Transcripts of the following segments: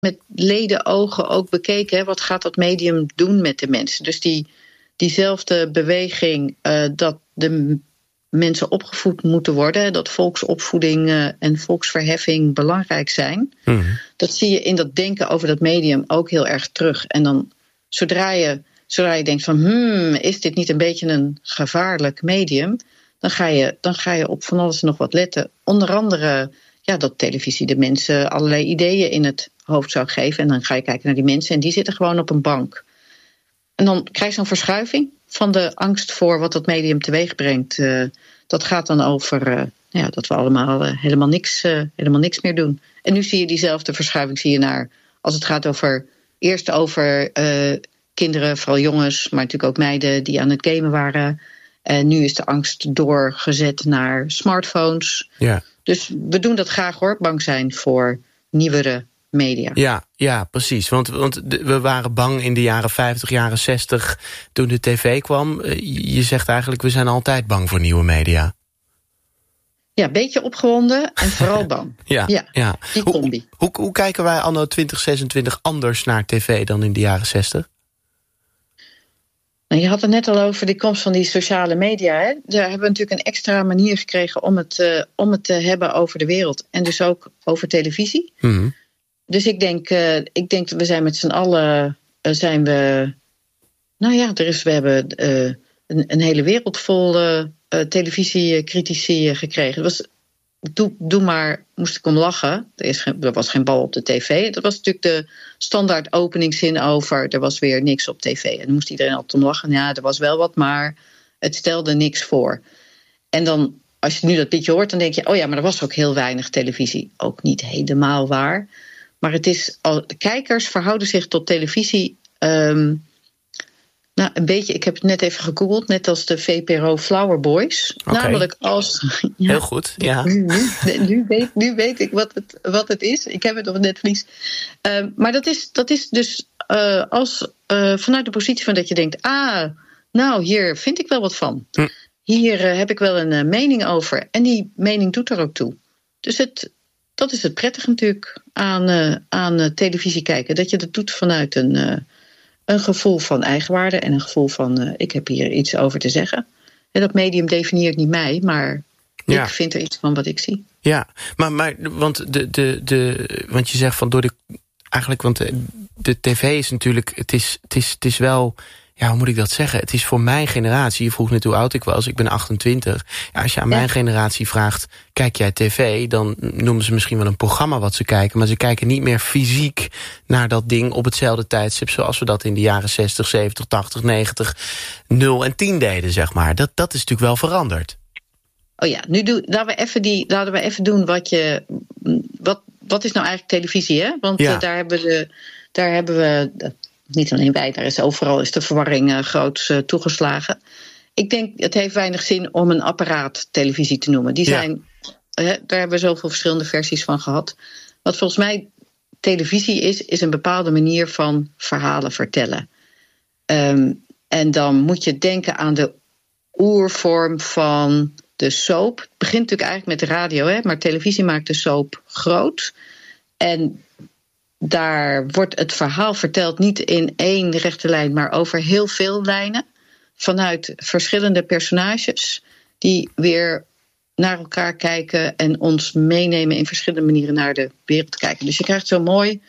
met ledenogen ook bekeken. Hè, wat gaat dat medium doen met de mensen? Dus diezelfde beweging dat de mensen opgevoed moeten worden, dat volksopvoeding en volksverheffing belangrijk zijn. Mm-hmm. Dat zie je in dat denken over dat medium ook heel erg terug. En dan zodra je denkt van is dit niet een beetje een gevaarlijk medium, dan ga je op van alles en nog wat letten. Onder andere dat televisie de mensen allerlei ideeën in het hoofd zou geven. En dan ga je kijken naar die mensen en die zitten gewoon op een bank. En dan krijg je zo'n verschuiving van de angst voor wat dat medium teweeg brengt. Dat gaat dan over dat we allemaal helemaal niks meer doen. En nu zie je diezelfde verschuiving naar als het gaat eerst over kinderen, vooral jongens, maar natuurlijk ook meiden die aan het gamen waren. En nu is de angst doorgezet naar smartphones. Ja. Dus we doen dat graag hoor, bang zijn voor nieuwere media. Ja, precies. Want we waren bang in de jaren 50, jaren 60 toen de tv kwam. Je zegt eigenlijk, we zijn altijd bang voor nieuwe media. Ja, een beetje opgewonden en vooral bang. Ja. Die combi. Hoe kijken wij anno 2026 anders naar tv dan in de jaren 60? Nou, je had het net al over de komst van die sociale media. Hè? Daar hebben we natuurlijk een extra manier gekregen om het te hebben over de wereld. En dus ook over televisie. Mm-hmm. Dus ik denk we zijn met z'n allen we hebben een hele wereld vol televisiecritici gekregen. Het was doe maar, moest ik om lachen. Er was geen bal op de tv. Dat was natuurlijk de standaard openingszin over er was weer niks op tv. En dan moest iedereen altijd om lachen. Ja, er was wel wat, maar het stelde niks voor. En dan, als je nu dat liedje hoort, dan denk je, oh ja, maar er was ook heel weinig televisie. Ook niet helemaal waar. Maar de kijkers verhouden zich tot televisie een beetje, ik heb het net even gegoogeld, net als de VPRO Flower Boys. Okay. Namelijk als... Heel goed, ja. Nu weet ik wat het is. Ik heb het op het netvlies. Maar dat is dus vanuit de positie van dat je denkt, hier vind ik wel wat van. Hier heb ik wel een mening over. En die mening doet er ook toe. Dus dat is het prettige natuurlijk aan televisie kijken. Dat je dat doet vanuit een gevoel van eigenwaarde en een gevoel van ik heb hier iets over te zeggen. En dat medium definieert niet mij, maar ik vind er iets van wat ik zie. Ja, maar want want je zegt van want de tv is natuurlijk, het is wel, ja, hoe moet ik dat zeggen? Het is voor mijn generatie, je vroeg net hoe oud ik was, ik ben 28. Ja, als je aan mijn generatie vraagt, kijk jij tv, dan noemen ze misschien wel een programma wat ze kijken, maar ze kijken niet meer fysiek naar dat ding op hetzelfde tijdstip zoals we dat in de jaren 60, 70, 80, 90, 0 en 10 deden, zeg maar. Dat is natuurlijk wel veranderd. Oh ja, laten we even doen wat is nou eigenlijk televisie, hè? Want daar hebben we niet alleen wij, overal is de verwarring groots toegeslagen. Ik denk, het heeft weinig zin om een apparaat televisie te noemen. Daar hebben we zoveel verschillende versies van gehad. Wat volgens mij televisie is een bepaalde manier van verhalen vertellen. En dan moet je denken aan de oervorm van de soap. Het begint natuurlijk eigenlijk met de radio, hè, maar televisie maakt de soap groot. En daar wordt het verhaal verteld niet in één rechte lijn, maar over heel veel lijnen. Vanuit verschillende personages die weer naar elkaar kijken en ons meenemen in verschillende manieren naar de wereld kijken. Dus je krijgt zo'n mooi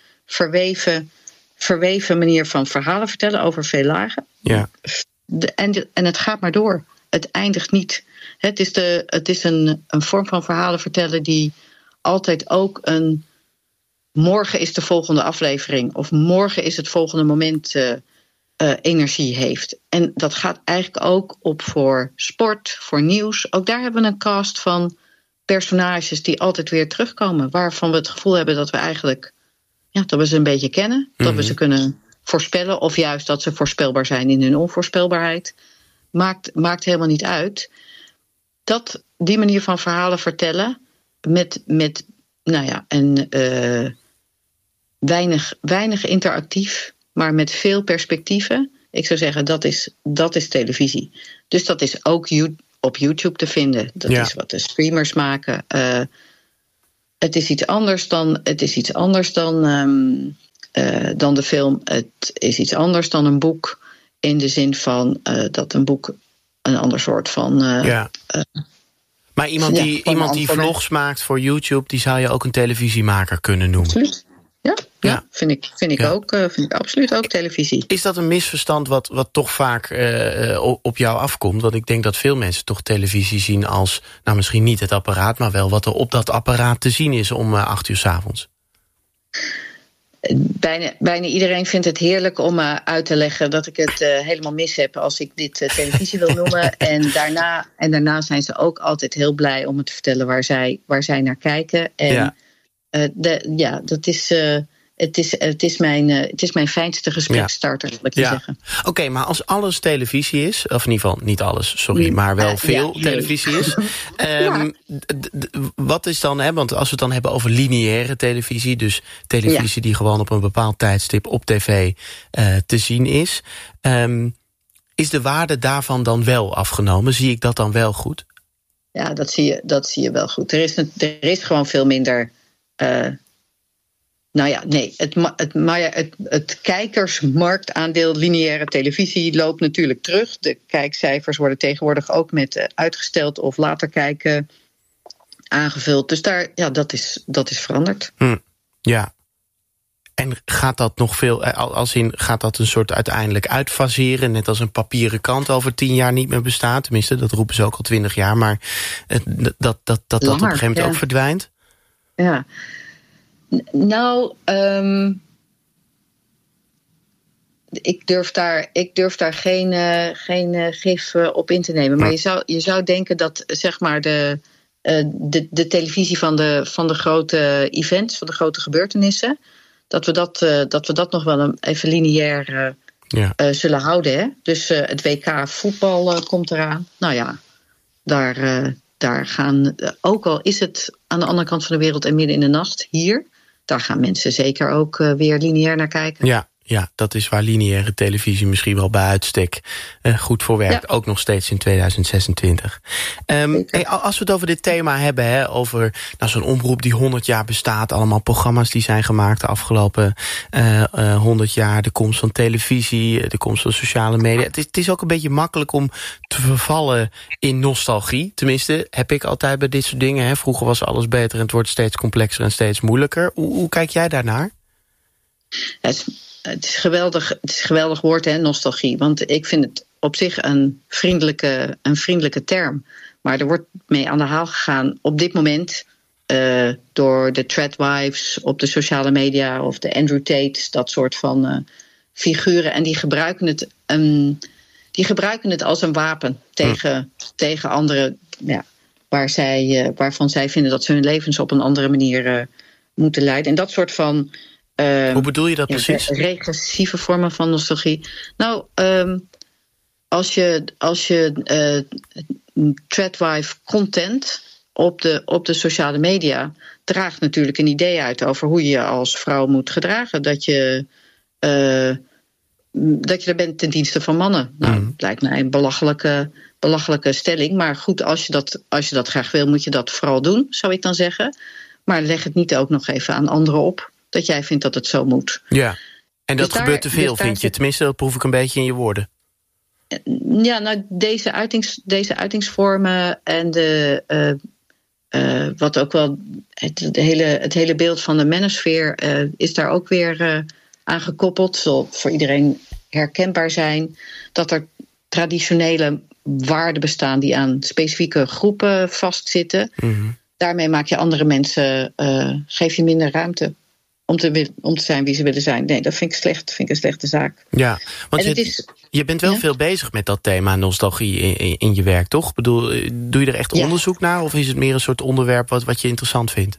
verweven manier van verhalen vertellen over veel lagen. Ja. En het gaat maar door. Het eindigt niet. Het is een vorm van verhalen vertellen die altijd ook een morgen is de volgende aflevering of morgen is het volgende moment energie heeft. En dat gaat eigenlijk ook op voor sport, voor nieuws. Ook daar hebben we een cast van personages die altijd weer terugkomen, waarvan we het gevoel hebben dat we eigenlijk dat we ze een beetje kennen, dat we ze kunnen voorspellen of juist dat ze voorspelbaar zijn in hun onvoorspelbaarheid. Maakt helemaal niet uit. Die manier van verhalen vertellen met weinig interactief, maar met veel perspectieven. Ik zou zeggen, dat is televisie. Dus dat is ook op YouTube te vinden. Dat is wat de streamers maken. Het is iets anders dan de film. Het is iets anders dan een boek. In de zin van dat een boek een ander soort van. Maar iemand die vlogs maakt voor YouTube, die zou je ook een televisiemaker kunnen noemen. Absoluut. Ja. Vind ik absoluut ook televisie. Is dat een misverstand wat toch vaak op jou afkomt? Want ik denk dat veel mensen toch televisie zien als, nou misschien niet het apparaat, maar wel wat er op dat apparaat te zien is om 8 uur 's avonds. Bijna iedereen vindt het heerlijk om uit te leggen dat ik het helemaal mis heb als ik dit televisie wil noemen. En daarna zijn ze ook altijd heel blij om me te vertellen waar zij naar kijken. En dat is. Het is mijn fijnste gespreksstarter, wil ik je zeggen. Oké, maar als alles televisie is, of in ieder geval niet alles, sorry, maar wel veel televisie is. Wat is dan, want als we het dan hebben over lineaire televisie, dus televisie die gewoon op een bepaald tijdstip op tv te zien is. Is de waarde daarvan dan wel afgenomen? Zie ik dat dan wel goed? Ja, dat zie je wel goed. Er is gewoon veel minder. Het kijkersmarktaandeel lineaire televisie loopt natuurlijk terug. De kijkcijfers worden tegenwoordig ook met uitgesteld of later kijken aangevuld. Dus dat is veranderd. Ja. En gaat dat nog veel, gaat dat een soort uiteindelijk uitfaseren, net als een papieren krant over 10 jaar niet meer bestaat? Tenminste, dat roepen ze ook al 20 jaar, maar dat op een gegeven moment ook verdwijnt? Ja. Nou, ik durf daar geen gif op in te nemen. Maar je zou denken dat zeg maar de televisie van de grote events, van de grote gebeurtenissen, dat we dat nog wel even lineair zullen houden. Hè? Dus het WK voetbal komt eraan. Nou ja, daar gaan, ook al is het aan de andere kant van de wereld en midden in de nacht hier, daar gaan mensen zeker ook weer lineair naar kijken. Ja, dat is waar lineaire televisie misschien wel bij uitstek goed voor werkt. Ja. Ook nog steeds in 2026. Als we het over dit thema hebben, over zo'n omroep die 100 jaar bestaat, allemaal programma's die zijn gemaakt de afgelopen 100 jaar, de komst van televisie, de komst van sociale media. Het is ook een beetje makkelijk om te vervallen in nostalgie. Tenminste, heb ik altijd bij dit soort dingen. Vroeger was alles beter en het wordt steeds complexer en steeds moeilijker. Hoe kijk jij daarnaar? Het is een geweldig woord, hè, nostalgie. Want ik vind het op zich een vriendelijke term. Maar er wordt mee aan de haal gegaan op dit moment door de Threadwives op de sociale media of de Andrew Tates, dat soort van figuren. En die gebruiken het als een wapen tegen anderen, waarvan zij vinden dat ze hun levens op een andere manier moeten leiden. En dat soort van hoe bedoel je dat precies? Regressieve vormen van nostalgie. Nou, als je Threadwife content op de sociale media draagt natuurlijk een idee uit over hoe je je als vrouw moet gedragen. Dat je er bent ten dienste van mannen. Nou, dat lijkt mij een belachelijke stelling. Maar goed, als je dat graag wil, moet je dat vooral doen, zou ik dan zeggen. Maar leg het niet ook nog even aan anderen op dat jij vindt dat het zo moet. Ja, en dat gebeurt te veel, vind je? Tenminste, dat proef ik een beetje in je woorden. Ja, nou, deze uitingsvormen en wat ook wel het hele beeld van de manosfeer is daar ook weer aan gekoppeld. Zal voor iedereen herkenbaar zijn dat er traditionele waarden bestaan die aan specifieke groepen vastzitten. Mm-hmm. Daarmee maak je andere mensen, geef je minder ruimte om te zijn wie ze willen zijn. Nee, dat vind ik slecht. Dat vind ik een slechte zaak. Ja, want je bent wel veel bezig met dat thema nostalgie in je werk, toch? Ik bedoel, doe je er echt onderzoek naar? Of is het meer een soort onderwerp wat je interessant vindt?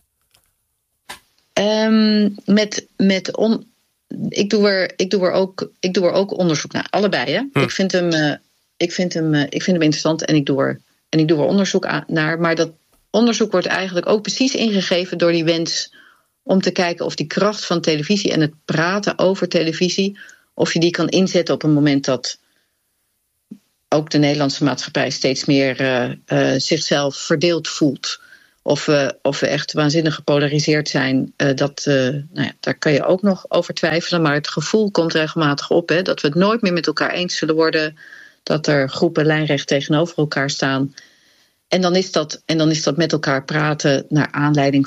Ik doe er ook onderzoek naar. Allebei, hè? Ik vind hem interessant en ik doe er onderzoek naar. Maar dat onderzoek wordt eigenlijk ook precies ingegeven door die wens om te kijken of die kracht van televisie en het praten over televisie, of je die kan inzetten op een moment dat ook de Nederlandse maatschappij steeds meer zichzelf verdeeld voelt. Of we echt waanzinnig gepolariseerd zijn, daar kan je ook nog over twijfelen. Maar het gevoel komt regelmatig op, hè, dat we het nooit meer met elkaar eens zullen worden. Dat er groepen lijnrecht tegenover elkaar staan. En dan is dat met elkaar praten naar aanleiding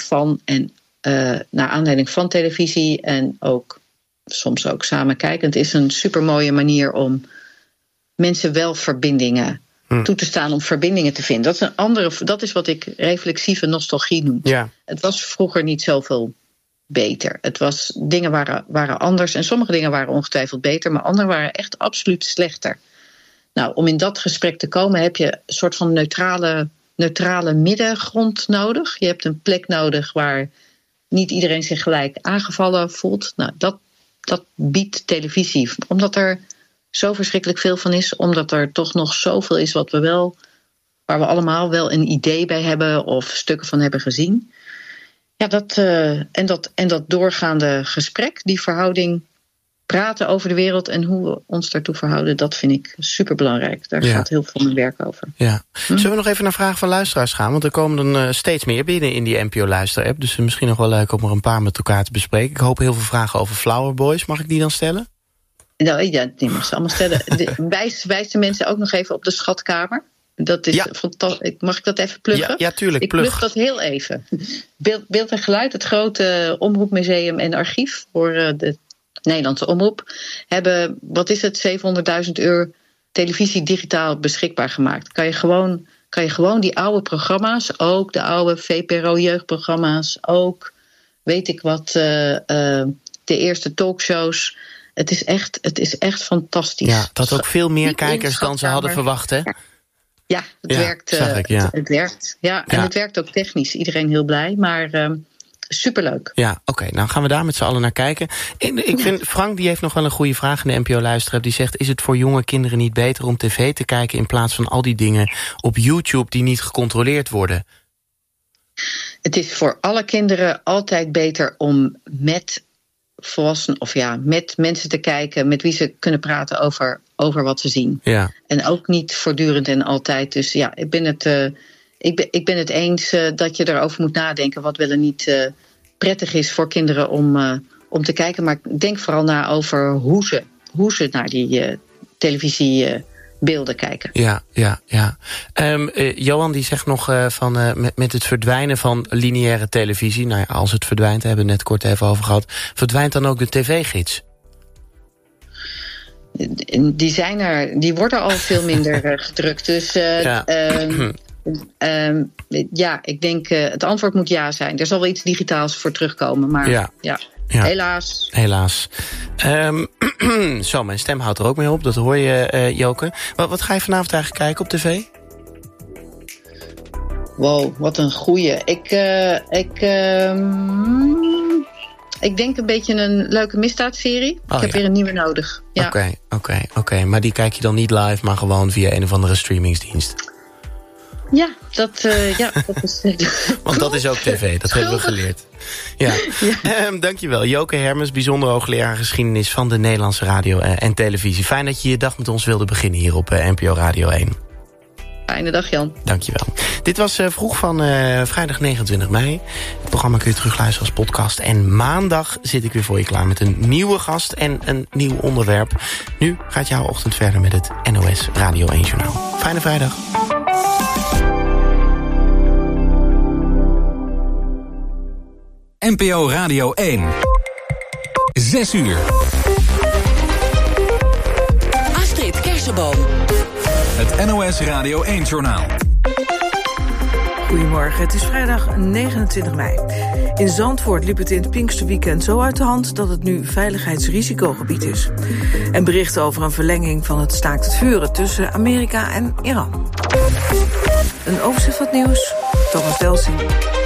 van televisie. En ook soms ook samen kijken. Het is een supermooie manier om mensen wel verbindingen toe te staan, om verbindingen te vinden. Dat is wat ik reflexieve nostalgie noem. Ja. Het was vroeger niet zoveel beter. Dingen waren anders en sommige dingen waren ongetwijfeld beter, maar andere waren echt absoluut slechter. Nou, om in dat gesprek te komen heb je een soort van neutrale middengrond nodig. Je hebt een plek nodig waar niet iedereen zich gelijk aangevallen voelt. Nou, dat biedt televisie. Omdat er zo verschrikkelijk veel van is. Omdat er toch nog zoveel is waar we allemaal wel een idee bij hebben of stukken van hebben gezien. Ja, dat doorgaande gesprek, die verhouding, praten over de wereld en hoe we ons daartoe verhouden, dat vind ik superbelangrijk. Daar gaat heel veel van mijn werk over. Ja. Zullen we nog even naar vragen van luisteraars gaan? Want er komen dan steeds meer binnen in die NPO-luister-app. Dus misschien nog wel leuk om er een paar met elkaar te bespreken. Ik hoop heel veel vragen over Flower Boys. Mag ik die dan stellen? Nou ja, die mag ze allemaal stellen. Wijs de mensen ook nog even op de Schatkamer. Dat is fantastisch. Mag ik dat even pluggen? Ja, tuurlijk. Ik plug dat heel even. Beeld en Geluid, het grote omroepmuseum en archief voor de Nederlandse omroep, hebben, €700.000 televisie digitaal beschikbaar gemaakt. Kan je gewoon die oude programma's, ook de oude VPRO-jeugdprogramma's, ook weet ik wat, de eerste talkshows. Het is echt fantastisch. Ja, dat ook veel meer kijkers dan ze hadden verwacht, hè? Ja, het werkt. Het werkt. Ja, en het werkt ook technisch. Iedereen heel blij, maar superleuk. Ja, oké. Nou gaan we daar met z'n allen naar kijken. Ik vind, Frank die heeft nog wel een goede vraag in de NPO-luisteraar. Die zegt, is het voor jonge kinderen niet beter om tv te kijken in plaats van al die dingen op YouTube die niet gecontroleerd worden? Het is voor alle kinderen altijd beter om met volwassenen met mensen te kijken met wie ze kunnen praten over wat ze zien. Ja. En ook niet voortdurend en altijd. Dus ja, ik ben het eens dat je erover moet nadenken wat wel en niet prettig is voor kinderen om te kijken. Maar ik denk vooral na over hoe ze naar die televisiebeelden kijken. Ja. Johan die zegt nog met het verdwijnen van lineaire televisie. Nou ja, als het verdwijnt, hebben we het net kort even over gehad. Verdwijnt dan ook de tv-gids? Die worden al veel minder gedrukt. Dus ik denk het antwoord moet ja zijn. Er zal wel iets digitaals voor terugkomen, maar ja. Helaas. Zo, mijn stem houdt er ook mee op, dat hoor je, Joke. Wat ga je vanavond eigenlijk kijken op tv? Wow, wat een goeie. Ik denk een beetje een leuke misdaadserie. Ik heb weer een nieuwe nodig. Ja. Oké. Maar die kijk je dan niet live, maar gewoon via een of andere streamingsdienst? Ja, dat is... Want dat is ook tv, dat hebben we geleerd. Ja. Dankjewel, Joke Hermens, bijzonder hoogleraar geschiedenis van de Nederlandse radio en televisie. Fijn dat je je dag met ons wilde beginnen hier op NPO Radio 1. Fijne dag, Jan. Dankjewel. Dit was Vroeg van vrijdag 29 mei. Het programma kun je terugluisteren als podcast. En maandag zit ik weer voor je klaar met een nieuwe gast en een nieuw onderwerp. Nu gaat jouw ochtend verder met het NOS Radio 1 Journaal. Fijne vrijdag. NPO Radio 1. 6 uur. Astrid Kersenboom. Het NOS Radio 1-journaal. Goedemorgen, het is vrijdag 29 mei. In Zandvoort liep het in het Pinksterweekend zo uit de hand dat het nu veiligheidsrisicogebied is. En berichten over een verlenging van het staakt het vuren tussen Amerika en Iran. Een overzicht van het nieuws, Thomas Delsing.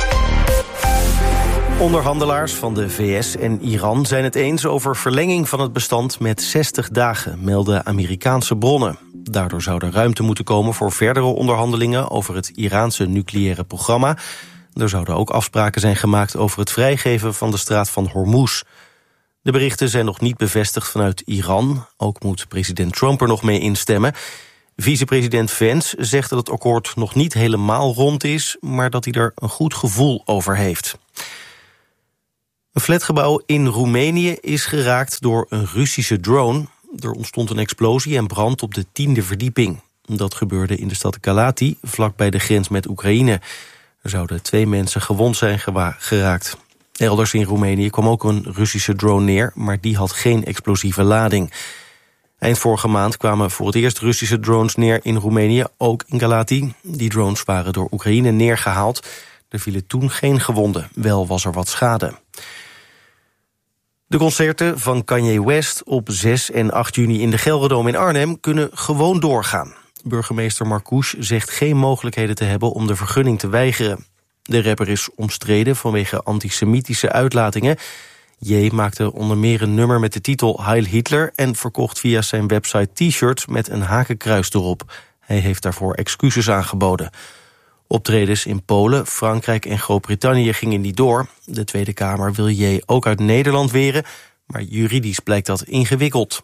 Onderhandelaars van de VS en Iran zijn het eens over verlenging van het bestand met 60 dagen, melden Amerikaanse bronnen. Daardoor zou er ruimte moeten komen voor verdere onderhandelingen over het Iraanse nucleaire programma. Er zouden ook afspraken zijn gemaakt over het vrijgeven van de straat van Hormuz. De berichten zijn nog niet bevestigd vanuit Iran. Ook moet president Trump er nog mee instemmen. Vicepresident Vance zegt dat het akkoord nog niet helemaal rond is, maar dat hij er een goed gevoel over heeft. Een flatgebouw in Roemenië is geraakt door een Russische drone. Er ontstond een explosie en brand op de 10e verdieping. Dat gebeurde in de stad Galați, vlakbij de grens met Oekraïne. Er zouden 2 mensen gewond zijn geraakt. Elders in Roemenië kwam ook een Russische drone neer, maar die had geen explosieve lading. Eind vorige maand kwamen voor het eerst Russische drones neer in Roemenië, ook in Galați. Die drones waren door Oekraïne neergehaald. Er vielen toen geen gewonden, wel was er wat schade. De concerten van Kanye West op 6 en 8 juni in de Gelredome in Arnhem kunnen gewoon doorgaan. Burgemeester Marcouch zegt geen mogelijkheden te hebben om de vergunning te weigeren. De rapper is omstreden vanwege antisemitische uitlatingen. J maakte onder meer een nummer met de titel Heil Hitler en verkocht via zijn website t-shirts met een hakenkruis erop. Hij heeft daarvoor excuses aangeboden. Optredens in Polen, Frankrijk en Groot-Brittannië gingen niet door. De Tweede Kamer wil J ook uit Nederland weren, maar juridisch blijkt dat ingewikkeld.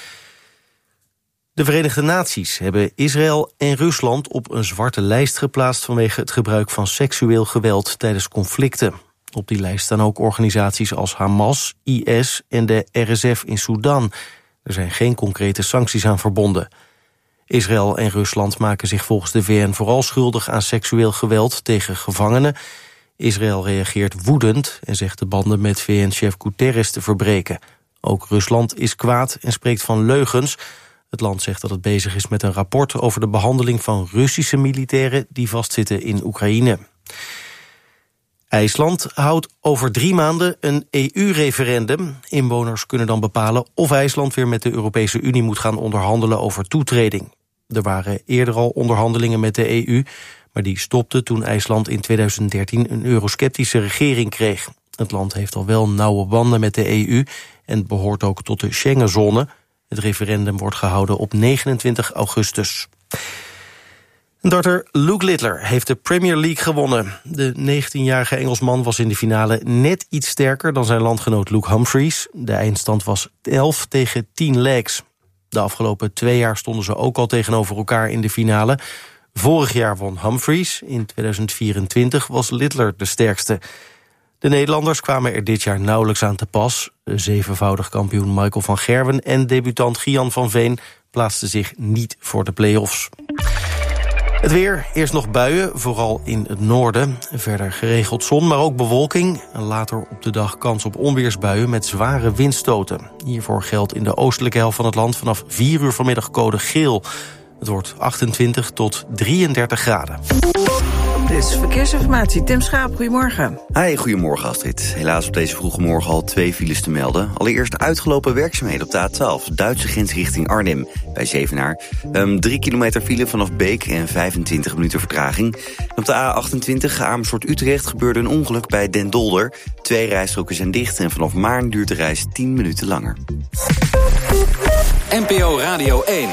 De Verenigde Naties hebben Israël en Rusland op een zwarte lijst geplaatst vanwege het gebruik van seksueel geweld tijdens conflicten. Op die lijst staan ook organisaties als Hamas, IS en de RSF in Sudan. Er zijn geen concrete sancties aan verbonden. Israël en Rusland maken zich volgens de VN vooral schuldig aan seksueel geweld tegen gevangenen. Israël reageert woedend en zegt de banden met VN-chef Guterres te verbreken. Ook Rusland is kwaad en spreekt van leugens. Het land zegt dat het bezig is met een rapport over de behandeling van Russische militairen die vastzitten in Oekraïne. IJsland houdt over 3 maanden een EU-referendum. Inwoners kunnen dan bepalen of IJsland weer met de Europese Unie moet gaan onderhandelen over toetreding. Er waren eerder al onderhandelingen met de EU, maar die stopten toen IJsland in 2013 een eurosceptische regering kreeg. Het land heeft al wel nauwe banden met de EU en behoort ook tot de Schengenzone. Het referendum wordt gehouden op 29 augustus. Darter Luke Littler heeft de Premier League gewonnen. De 19-jarige Engelsman was in de finale net iets sterker dan zijn landgenoot Luke Humphries. De eindstand was 11-10 legs. De afgelopen 2 jaar stonden ze ook al tegenover elkaar in de finale. Vorig jaar won Humphries. In 2024 was Littler de sterkste. De Nederlanders kwamen er dit jaar nauwelijks aan te pas. De 7-voudig kampioen Michael van Gerwen en debutant Gian van Veen plaatsten zich niet voor de play-offs. Het weer, eerst nog buien, vooral in het noorden. Verder geregeld zon, maar ook bewolking. En later op de dag kans op onweersbuien met zware windstoten. Hiervoor geldt in de oostelijke helft van het land vanaf 4 uur vanmiddag code geel. Het wordt 28 tot 33 graden. Dit is verkeersinformatie. Tim Schaap, goedemorgen. Hi, goedemorgen Astrid. Helaas op deze vroege morgen al 2 files te melden. Allereerst uitgelopen werkzaamheden op de A12, Duitse grens richting Arnhem bij Zevenaar. 3 kilometer file vanaf Beek en 25 minuten vertraging. En op de A28 Amersfoort-Utrecht gebeurde een ongeluk bij Den Dolder. 2 rijstroken zijn dicht en vanaf Maarn duurt de reis 10 minuten langer. NPO Radio 1.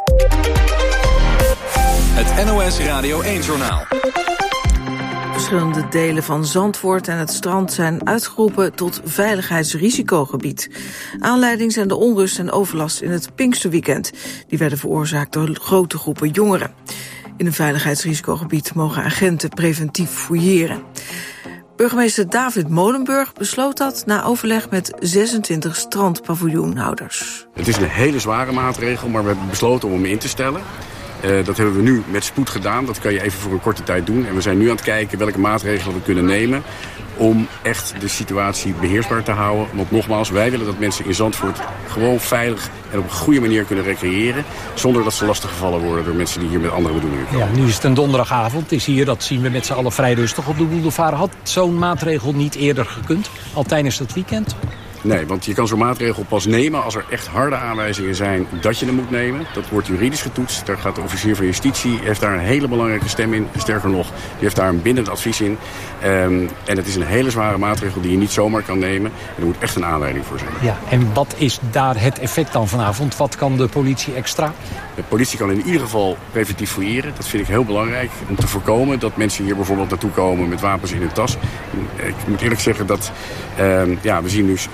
Het NOS Radio 1-journaal. Verschillende delen van Zandvoort en het strand zijn uitgeroepen tot veiligheidsrisicogebied. Aanleiding zijn de onrust en overlast in het Pinksterweekend. Die werden veroorzaakt door grote groepen jongeren. In een veiligheidsrisicogebied mogen agenten preventief fouilleren. Burgemeester David Molenburg besloot dat na overleg met 26 strandpaviljoenhouders. Het is een hele zware maatregel, maar we hebben besloten om hem in te stellen. Dat hebben we nu met spoed gedaan. Dat kan je even voor een korte tijd doen. En we zijn nu aan het kijken welke maatregelen we kunnen nemen om echt de situatie beheersbaar te houden. Want nogmaals, wij willen dat mensen in Zandvoort gewoon veilig en op een goede manier kunnen recreëren, zonder dat ze lastiggevallen worden door mensen die hier met andere bedoelingen komen. Ja, nu is het een donderdagavond. Het is hier, dat zien we met z'n allen vrij rustig op de boulevard. Had zo'n maatregel niet eerder gekund, al tijdens het weekend? Nee, want je kan zo'n maatregel pas nemen als er echt harde aanwijzingen zijn dat je hem moet nemen. Dat wordt juridisch getoetst. Daar gaat de officier van justitie, heeft daar een hele belangrijke stem in. Sterker nog, die heeft daar een bindend advies in. En het is een hele zware maatregel die je niet zomaar kan nemen. En er moet echt een aanleiding voor zijn. Ja, en wat is daar het effect dan vanavond? Wat kan de politie extra? De politie kan in ieder geval preventief fouilleren. Dat vind ik heel belangrijk. Om te voorkomen dat mensen hier bijvoorbeeld naartoe komen met wapens in hun tas. Ik moet eerlijk zeggen dat we zien nu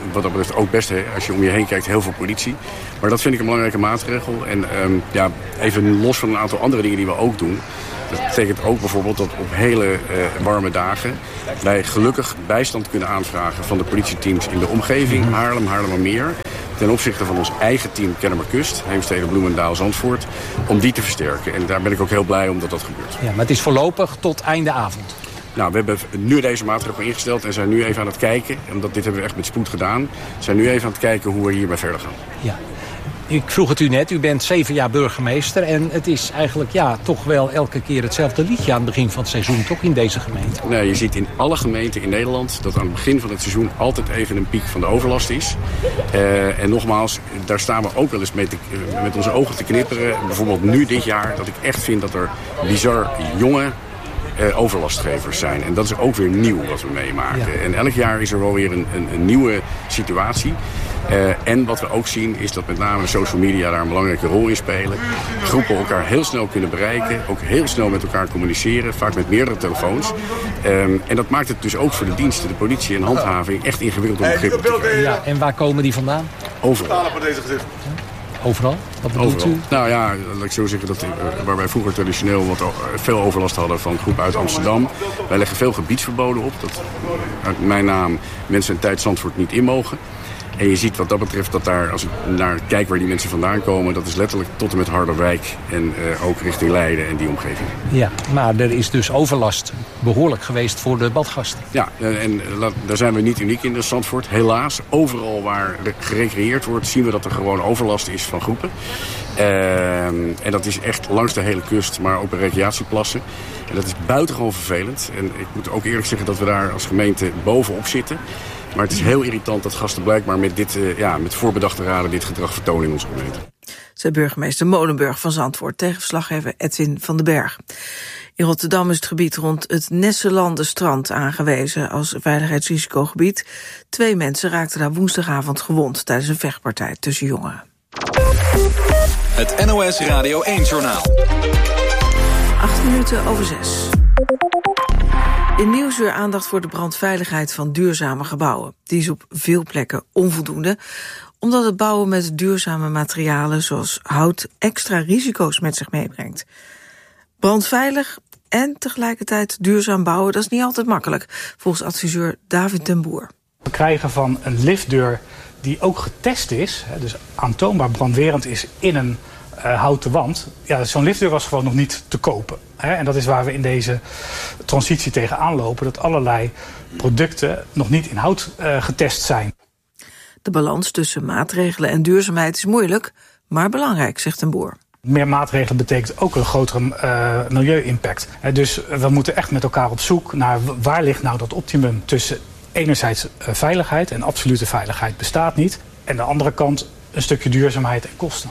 wat dat betreft ook best, als je om je heen kijkt, heel veel politie. Maar dat vind ik een belangrijke maatregel. En even los van een aantal andere dingen die we ook doen. Dat betekent ook bijvoorbeeld dat op hele warme dagen wij gelukkig bijstand kunnen aanvragen van de politieteams in de omgeving, Haarlem, Haarlemmermeer, ten opzichte van ons eigen team Kennemerkust, Heemstede, Bloemendaal, Zandvoort, om die te versterken. En daar ben ik ook heel blij om dat gebeurt. Ja, maar het is voorlopig tot einde avond. Nou, we hebben nu deze maatregel ingesteld en zijn nu even aan het kijken, omdat dit hebben we echt met spoed gedaan, zijn nu even aan het kijken hoe we hierbij verder gaan. Ja. Ik vroeg het u net, u bent 7 jaar burgemeester en het is eigenlijk toch wel elke keer hetzelfde liedje aan het begin van het seizoen, toch in deze gemeente? Nee, je ziet in alle gemeenten in Nederland dat aan het begin van het seizoen altijd even een piek van de overlast is. En nogmaals, daar staan we ook wel eens met onze ogen te knipperen. Bijvoorbeeld nu dit jaar, dat ik echt vind dat er bizar jonge overlastgevers zijn. En dat is ook weer nieuw wat we meemaken. Ja. En elk jaar is er wel weer een nieuwe situatie. En wat we ook zien is dat met name de social media daar een belangrijke rol in spelen. Groepen elkaar heel snel kunnen bereiken. Ook heel snel met elkaar communiceren. Vaak met meerdere telefoons. En dat maakt het dus ook voor de diensten, de politie en handhaving echt ingewikkeld om begrip op te krijgen. Ja, en waar komen die vandaan? Overal. Overal? Wat bedoelt u? Nou ja, laat ik zo zeggen dat waar wij vroeger traditioneel veel overlast hadden van groepen uit Amsterdam. Wij leggen veel gebiedsverboden op. Dat uit mijn naam mensen en tijd Zandvoort niet in mogen. En je ziet wat dat betreft dat daar, als ik naar kijk waar die mensen vandaan komen, dat is letterlijk tot en met Harderwijk en ook richting Leiden en die omgeving. Ja, maar er is dus overlast behoorlijk geweest voor de badgasten. Ja, en daar zijn we niet uniek in Zandvoort. Helaas, overal waar gerecreëerd wordt, zien we dat er gewoon overlast is van groepen. En dat is echt langs de hele kust, maar ook bij recreatieplassen. En dat is buitengewoon vervelend. En ik moet ook eerlijk zeggen dat we daar als gemeente bovenop zitten. Maar het is heel irritant dat gasten blijkbaar met voorbedachte raden dit gedrag vertonen in onze gemeente. Zei burgemeester Molenburg van Zandvoort tegen verslaggever Edwin van den Berg. In Rotterdam is het gebied rond het Nesselandenstrand aangewezen als veiligheidsrisicogebied. 2 mensen raakten daar woensdagavond gewond tijdens een vechtpartij tussen jongeren. Het NOS Radio 1-journaal. 6:08. In Nieuwsuur aandacht voor de brandveiligheid van duurzame gebouwen. Die is op veel plekken onvoldoende, omdat het bouwen met duurzame materialen zoals hout extra risico's met zich meebrengt. Brandveilig en tegelijkertijd duurzaam bouwen, dat is niet altijd makkelijk, volgens adviseur David den Boer. We krijgen van een liftdeur die ook getest is, dus aantoonbaar brandwerend is in een houten wand. Ja, zo'n liftdeur was gewoon nog niet te kopen. En dat is waar we in deze transitie tegenaan lopen, dat allerlei producten nog niet in hout getest zijn. De balans tussen maatregelen en duurzaamheid is moeilijk, maar belangrijk, zegt den Boer. Meer maatregelen betekent ook een grotere milieu-impact. Dus we moeten echt met elkaar op zoek naar waar ligt nou dat optimum tussen enerzijds veiligheid en absolute veiligheid bestaat niet. En aan de andere kant een stukje duurzaamheid en kosten.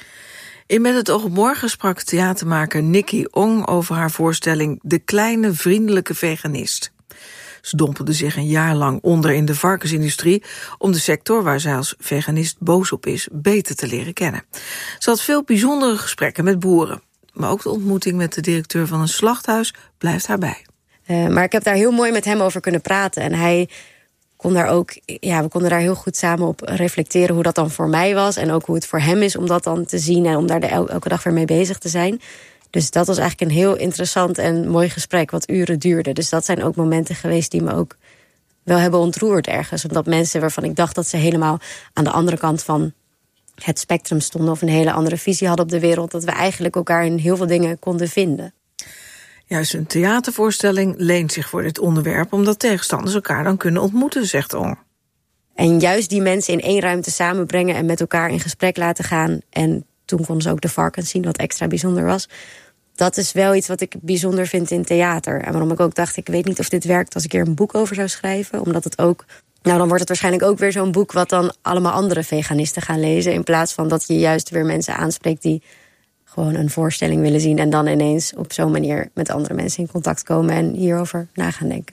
In Met het oog op morgen sprak theatermaker Nicky Ong over haar voorstelling De Kleine Vriendelijke Veganist. Ze dompelde zich een jaar lang onder in de varkensindustrie om de sector waar zij als veganist boos op is beter te leren kennen. Ze had veel bijzondere gesprekken met boeren, maar ook de ontmoeting met de directeur van een slachthuis blijft haar bij. Maar ik heb daar heel mooi met hem over kunnen praten en hij kon daar ook, we konden daar heel goed samen op reflecteren hoe dat dan voor mij was en ook hoe het voor hem is om dat dan te zien en om daar elke dag weer mee bezig te zijn. Dus dat was eigenlijk een heel interessant en mooi gesprek wat uren duurde. Dus dat zijn ook momenten geweest die me ook wel hebben ontroerd ergens. Omdat mensen waarvan ik dacht dat ze helemaal aan de andere kant van het spectrum stonden of een hele andere visie hadden op de wereld, dat we eigenlijk elkaar in heel veel dingen konden vinden. Juist een theatervoorstelling leent zich voor dit onderwerp, omdat tegenstanders elkaar dan kunnen ontmoeten, zegt Ong. En juist die mensen in één ruimte samenbrengen en met elkaar in gesprek laten gaan. En toen konden ze ook de varkens zien, wat extra bijzonder was. Dat is wel iets wat ik bijzonder vind in theater. En waarom ik ook dacht, ik weet niet of dit werkt als ik er een boek over zou schrijven. Omdat het ook, dan wordt het waarschijnlijk ook weer zo'n boek wat dan allemaal andere veganisten gaan lezen. In plaats van dat je juist weer mensen aanspreekt die gewoon een voorstelling willen zien en dan ineens op zo'n manier met andere mensen in contact komen en hierover na gaan denken.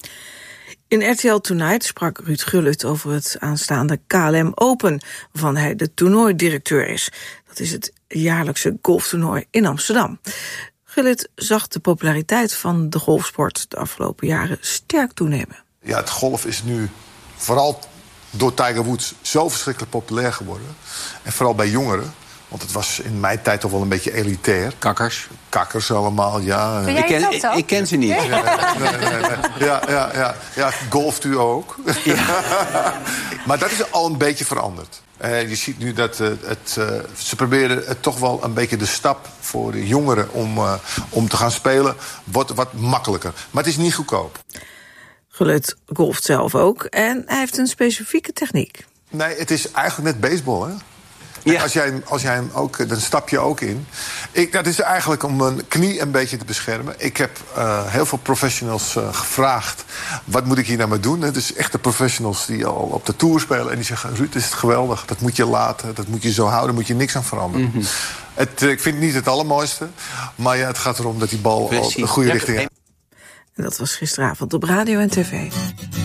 In RTL Tonight sprak Ruud Gullit over het aanstaande KLM Open, waarvan hij de toernooidirecteur is. Dat is het jaarlijkse golftoernooi in Amsterdam. Gullit zag de populariteit van de golfsport de afgelopen jaren sterk toenemen. Ja, het golf is nu vooral door Tiger Woods zo verschrikkelijk populair geworden. En vooral bij jongeren. Want het was in mijn tijd toch wel een beetje elitair. Kakkers allemaal, ja. Ik ken ze niet. Nee. Ja, golft u ook. Ja. Maar dat is al een beetje veranderd. Je ziet nu dat ze proberen het toch wel een beetje de stap voor de jongeren om te gaan spelen wordt wat makkelijker. Maar het is niet goedkoop. Gullit golft zelf ook en hij heeft een specifieke techniek. Nee, het is eigenlijk net baseball, hè? Ja. Als jij hem ook, dan stap je ook in. Dat is eigenlijk om mijn knie een beetje te beschermen. Ik heb heel veel professionals gevraagd, wat moet ik hier nou mee doen? Het is echt de professionals die al op de tour spelen. En die zeggen, Ruud, is het geweldig. Dat moet je laten, dat moet je zo houden, daar moet je niks aan veranderen. Mm-hmm. Ik vind het niet het allermooiste. Maar ja, het gaat erom dat die bal al de goede richting heeft. En dat was gisteravond op radio en tv.